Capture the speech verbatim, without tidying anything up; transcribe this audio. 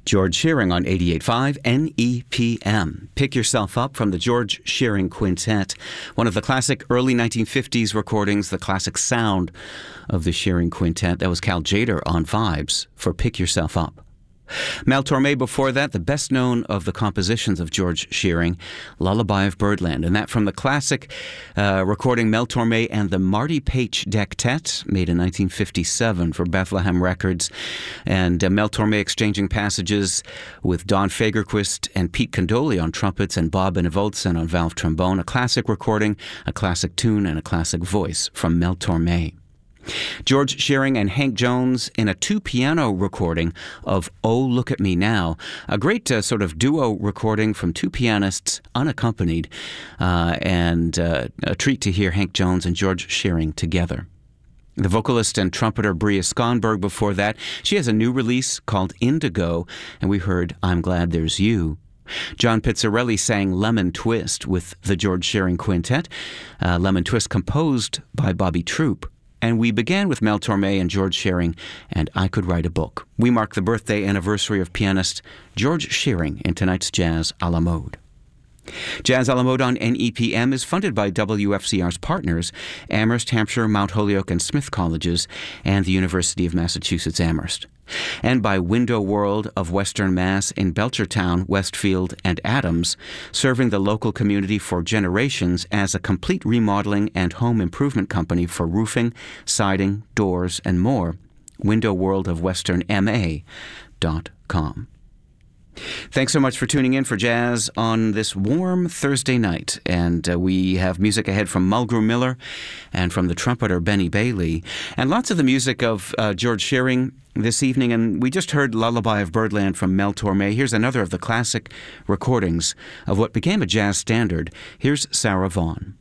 George Shearing on eighty-eight point five N E P M. Pick Yourself Up from the George Shearing Quintet, one of the classic early nineteen fifties recordings, the classic sound of the Shearing Quintet. That was Cal Tjader on vibes for Pick Yourself Up. Mel Torme before that, the best known of the compositions of George Shearing, Lullaby of Birdland, and that from the classic uh, recording Mel Torme and the Marty Paich Dectet, made in nineteen fifty-seven for Bethlehem Records, and uh, Mel Torme exchanging passages with Don Fagerquist and Pete Condoli on trumpets and Bob Benevolzen on valve trombone, a classic recording, a classic tune, and a classic voice from Mel Torme. George Shearing and Hank Jones in a two-piano recording of Oh, Look at Me Now, a great uh, sort of duo recording from two pianists unaccompanied, uh, and uh, a treat to hear Hank Jones and George Shearing together. The vocalist and trumpeter Bria Skonberg before that, she has a new release called Indigo, and we heard I'm Glad There's You. John Pizzarelli sang Lemon Twist with the George Shearing Quintet, uh, Lemon Twist composed by Bobby Troup. And we began with Mel Torme and George Shearing and I Could Write a Book. We mark the birthday anniversary of pianist George Shearing in tonight's Jazz a la Mode. Jazz a la Mode on N E P M is funded by W F C R's partners, Amherst, Hampshire, Mount Holyoke, and Smith Colleges, and the University of Massachusetts Amherst. And by Window World of Western Mass in Belchertown, Westfield, and Adams, serving the local community for generations as a complete remodeling and home improvement company for roofing, siding, doors, and more. Window World of Western M A dot com. Thanks so much for tuning in for Jazz on this warm Thursday night. And uh, we have music ahead from Mulgrew Miller and from the trumpeter Benny Bailey. And lots of the music of uh, George Shearing this evening. And we just heard Lullaby of Birdland from Mel Torme. Here's another of the classic recordings of what became a jazz standard. Here's Sarah Vaughan.